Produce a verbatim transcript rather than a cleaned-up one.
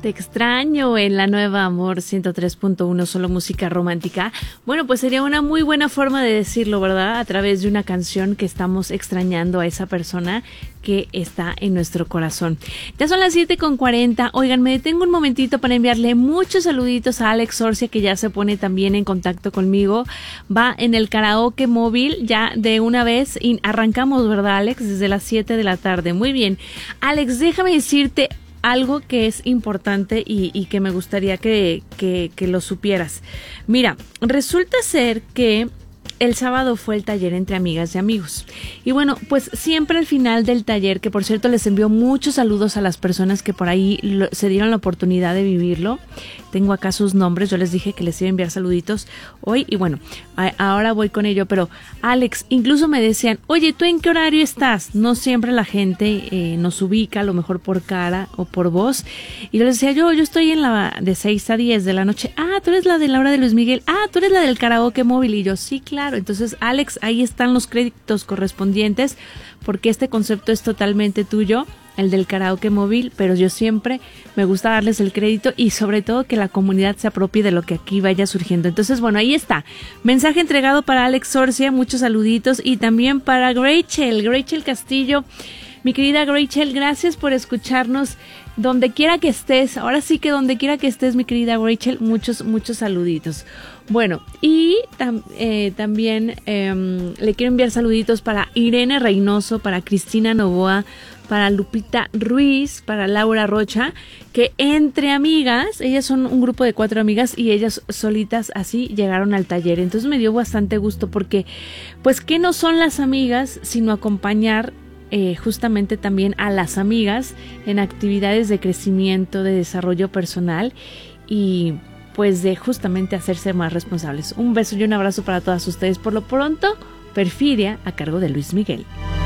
Te extraño en la nueva Amor ciento tres punto uno, solo música romántica. Bueno, pues sería una muy buena forma de decirlo, ¿verdad? A través de una canción que estamos extrañando a esa persona que está en nuestro corazón. Ya son las siete con cuarenta. Oigan, me detengo un momentito para enviarle muchos saluditos a Alex Sorcia, que ya se pone también en contacto conmigo. Va en el karaoke móvil ya de una vez y arrancamos, ¿verdad, Alex? Desde las siete de la tarde. Muy bien. Alex, déjame decirte algo que es importante y, y que me gustaría que, que, que lo supieras. Mira, resulta ser que el sábado fue el taller entre amigas y amigos. Y bueno, pues siempre al final del taller, que por cierto les envío muchos saludos a las personas que por ahí lo, se dieron la oportunidad de vivirlo. Tengo acá sus nombres, yo les dije que les iba a enviar saluditos hoy y bueno, a, ahora voy con ello. Pero Alex, incluso me decían, oye, ¿tú en qué horario estás? No siempre la gente eh, nos ubica, a lo mejor por cara o por voz. Y yo les decía, yo, yo estoy en la de seis a diez de la noche. Ah, tú eres la de la hora de Luis Miguel. Ah, tú eres la del karaoke móvil. Y yo, sí, claro. Entonces, Alex, ahí están los créditos correspondientes, porque este concepto es totalmente tuyo, el del karaoke móvil, pero yo siempre me gusta darles el crédito y sobre todo que la comunidad se apropie de lo que aquí vaya surgiendo. Entonces, bueno, ahí está. Mensaje entregado para Alex Sorcia, muchos saluditos, y también para Rachel, Rachel Castillo. Mi querida Rachel, gracias por escucharnos donde quiera que estés. Ahora sí que donde quiera que estés, mi querida Rachel, muchos, muchos saluditos. Bueno, y tam, eh, también eh, le quiero enviar saluditos para Irene Reynoso, para Cristina Novoa, para Lupita Ruiz, para Laura Rocha, que entre amigas, ellas son un grupo de cuatro amigas y ellas solitas así llegaron al taller. Entonces me dio bastante gusto porque, pues, ¿qué no son las amigas sino acompañar Eh, justamente también a las amigas en actividades de crecimiento, de desarrollo personal y pues de justamente hacerse más responsables? Un beso y un abrazo para todas ustedes. Por lo pronto, Perfidia, a cargo de Luis Miguel.